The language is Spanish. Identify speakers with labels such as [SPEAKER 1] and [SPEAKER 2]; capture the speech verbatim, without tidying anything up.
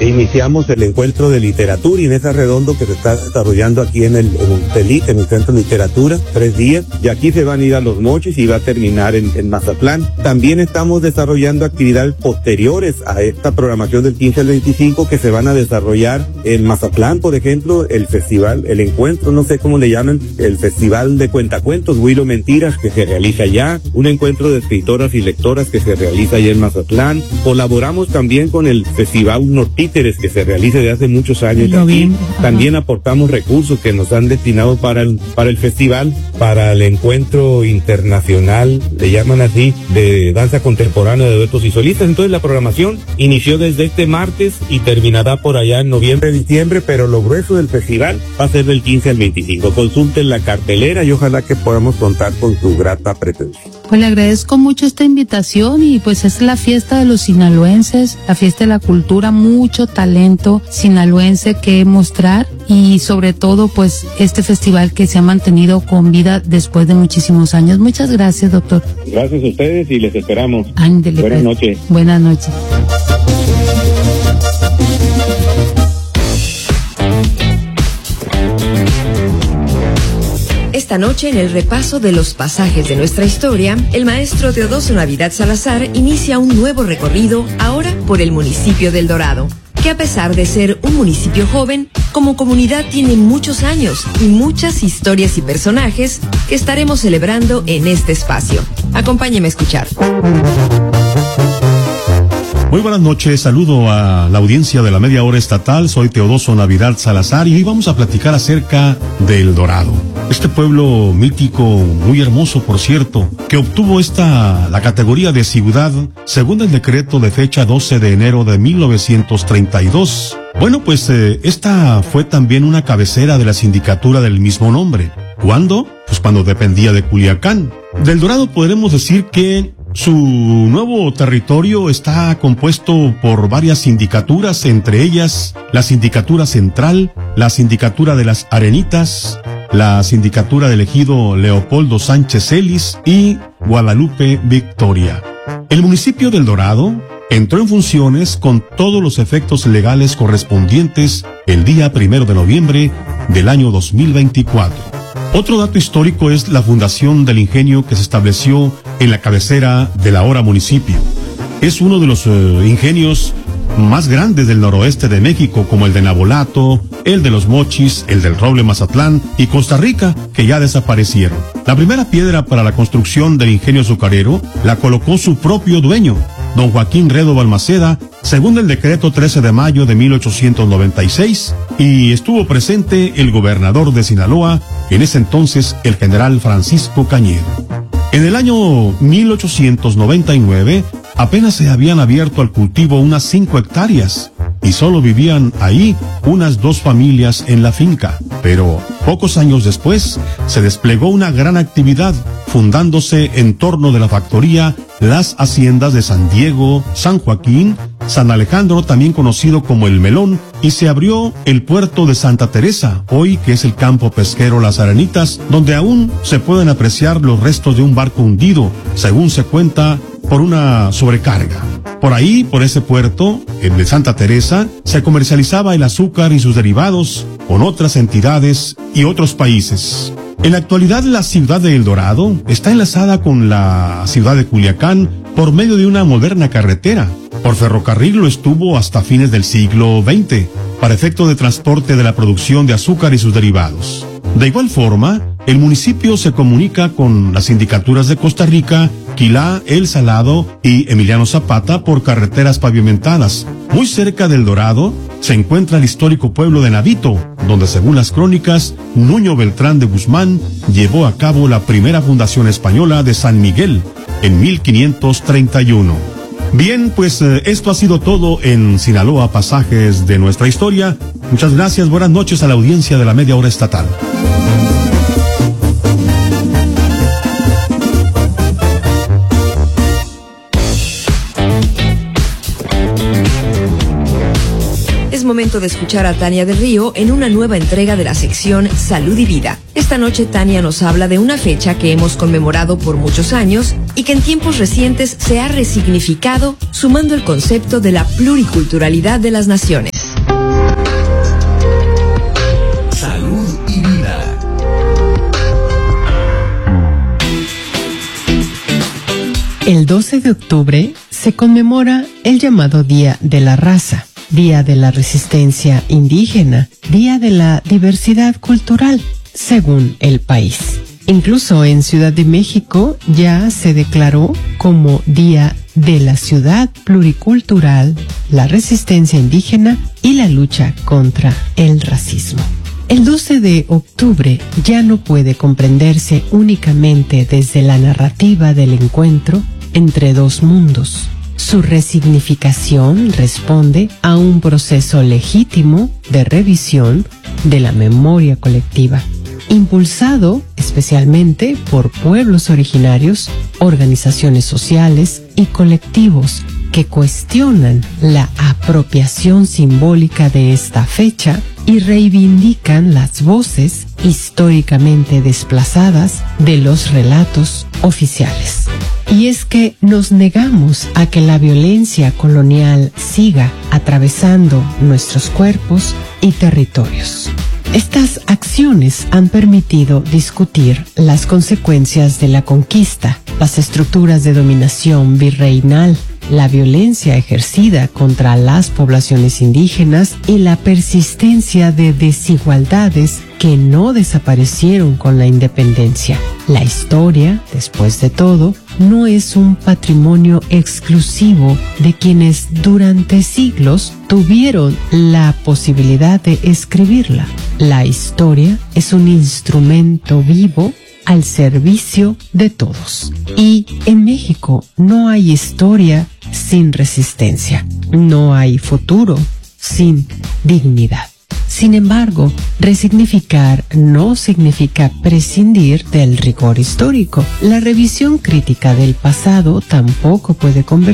[SPEAKER 1] iniciamos el encuentro de literatura y mesa redondo que se está desarrollando aquí en el, en el CELIT, en el Centro de Literatura, tres días, y aquí se van a ir a Los Mochis y va a terminar en, en Mazatlán. También estamos desarrollando actividades posteriores a esta programación del quince al veinticinco que se van a desarrollar en Mazatlán, por ejemplo, el festival, el encuentro, no sé cómo le llaman, el festival de cuentacuentos, Huilo Mentiras, que se realiza allá, un encuentro de escritoras y lectoras que se realiza allá en Mazatlán. Colaboramos también con el Festival Nortíteres que se realiza desde hace muchos años aquí. También aportamos recursos que nos han destinado para el, para el festival, para el encuentro internacional, le llaman así, de danza contemporánea de duetos y solistas. Entonces la programación inició desde este martes y terminará por allá en noviembre, diciembre, pero lo grueso del festival va a ser del quince al veinticinco. Consulten la cartelera y ojalá que podamos contar con su grata presencia.
[SPEAKER 2] Pues le agradezco mucho esta invitación y pues es la fiesta de los sinaloenses, la fiesta de la cultura, mucho talento sinaloense que mostrar y sobre todo pues este festival que se ha mantenido con vida después de muchísimos años. Muchas gracias, doctor.
[SPEAKER 1] Gracias a ustedes y les esperamos.
[SPEAKER 2] Ándele,
[SPEAKER 1] Buenas
[SPEAKER 2] pues.
[SPEAKER 1] noches.
[SPEAKER 2] Buenas noches.
[SPEAKER 3] Esta noche, en el repaso de los pasajes de nuestra historia, el maestro Teodoso Navidad Salazar inicia un nuevo recorrido, ahora por el municipio del Dorado, que a pesar de ser un municipio joven, como comunidad tiene muchos años y muchas historias y personajes que estaremos celebrando en este espacio. Acompáñeme a escuchar.
[SPEAKER 4] Muy buenas noches, saludo a la audiencia de la Media Hora Estatal, soy Teodoso Navidad Salazar y hoy vamos a platicar acerca del Dorado. Este pueblo mítico, muy hermoso por cierto, que obtuvo esta, la categoría de ciudad según el decreto de fecha doce de enero de mil novecientos treinta y dos. Bueno, pues eh, esta fue también una cabecera de la sindicatura del mismo nombre. ¿Cuándo? Pues cuando dependía de Culiacán. Del Dorado podremos decir que su nuevo territorio está compuesto por varias sindicaturas, entre ellas la Sindicatura Central, la Sindicatura de las Arenitas, la Sindicatura del Ejido Leopoldo Sánchez Celis y Guadalupe Victoria. El municipio del Dorado entró en funciones con todos los efectos legales correspondientes el día primero de noviembre del año dos mil veinticuatro. Otro dato histórico es la fundación del ingenio que se estableció en la cabecera del ahora municipio. Es uno de los uh, ingenios más grandes del noroeste de México, como el de Nabolato, el de Los Mochis, el del Roble Mazatlán y Costa Rica, que ya desaparecieron. La primera piedra para la construcción del ingenio azucarero la colocó su propio dueño, don Joaquín Redo Balmaceda, según el decreto trece de mayo de mil ochocientos noventa y seis, y estuvo presente el gobernador de Sinaloa, en ese entonces el general Francisco Cañedo. En el año mil ochocientos noventa y nueve, apenas se habían abierto al cultivo unas cinco hectáreas, y solo vivían ahí unas dos familias en la finca. Pero pocos años después se desplegó una gran actividad, fundándose en torno de la factoría las haciendas de San Diego, San Joaquín, San Alejandro, también conocido como El Melón, y se abrió el puerto de Santa Teresa, hoy que es el campo pesquero Las Arenitas, donde aún se pueden apreciar los restos de un barco hundido, según se cuenta, por una sobrecarga. Por ahí, por ese puerto, el de Santa Teresa, se comercializaba el azúcar y sus derivados con otras entidades y otros países. En la actualidad, la ciudad de El Dorado está enlazada con la ciudad de Culiacán por medio de una moderna carretera. Por ferrocarril lo estuvo hasta fines del siglo veinte, para efecto de transporte de la producción de azúcar y sus derivados. De igual forma, el municipio se comunica con las sindicaturas de Costa Rica, Quilá, El Salado y Emiliano Zapata por carreteras pavimentadas. Muy cerca del Dorado se encuentra el histórico pueblo de Navito, donde según las crónicas, Nuño Beltrán de Guzmán llevó a cabo la primera fundación española de San Miguel en mil quinientos treinta y uno. Bien, pues eh, esto ha sido todo en Sinaloa, pasajes de nuestra historia. Muchas gracias, buenas noches a la audiencia de la Media Hora Estatal.
[SPEAKER 3] Es momento de escuchar a Tania del Río en una nueva entrega de la sección Salud y Vida. Esta noche Tania nos habla de una fecha que hemos conmemorado por muchos años y que en tiempos recientes se ha resignificado, sumando el concepto de la pluriculturalidad de las naciones.
[SPEAKER 5] Salud y Vida.
[SPEAKER 6] El doce de octubre se conmemora el llamado Día de la Raza, Día de la Resistencia Indígena, Día de la Diversidad Cultural, según el país. Incluso en Ciudad de México ya se declaró como Día de la Ciudad Pluricultural, la Resistencia Indígena y la lucha contra el racismo. El doce de octubre ya no puede comprenderse únicamente desde la narrativa del encuentro entre dos mundos. Su resignificación responde a un proceso legítimo de revisión de la memoria colectiva, impulsado especialmente por pueblos originarios, organizaciones sociales y colectivos que cuestionan la apropiación simbólica de esta fecha y reivindican las voces históricamente desplazadas de los relatos oficiales. Y es que nos negamos a que la violencia colonial siga atravesando nuestros cuerpos y territorios. Estas acciones han permitido discutir las consecuencias de la conquista, las estructuras de dominación virreinal, la violencia ejercida contra las poblaciones indígenas y la persistencia de desigualdades que no desaparecieron con la independencia. La historia, después de todo, no es un patrimonio exclusivo de quienes durante siglos tuvieron la posibilidad de escribirla. La historia es un instrumento vivo al servicio de todos. Y en México no hay historia sin resistencia, no hay futuro sin dignidad. Sin embargo, resignificar no significa prescindir del rigor histórico. La revisión crítica del pasado tampoco puede convertirse